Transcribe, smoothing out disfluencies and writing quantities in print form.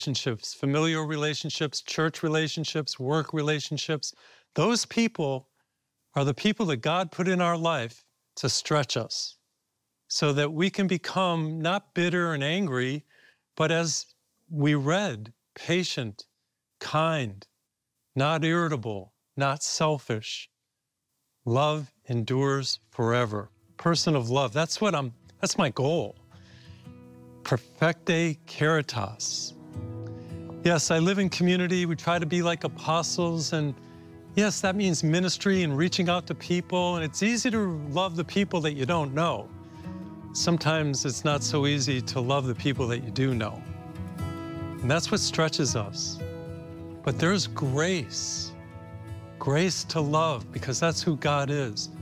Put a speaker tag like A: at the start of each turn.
A: relationships, familial relationships, church relationships, work relationships. Those people are the people that God put in our life to stretch us so that we can become not bitter and angry, but as we read, patient, kind, not irritable, not selfish. Love endures forever. Person of love. That's my goal. Perfecte caritas. Yes, I live in community. We try to be like apostles, and yes, that means ministry and reaching out to people, and it's easy to love the people that you don't know. Sometimes it's not so easy to love the people that you do know. And that's what stretches us. But there's grace to love, because that's who God is.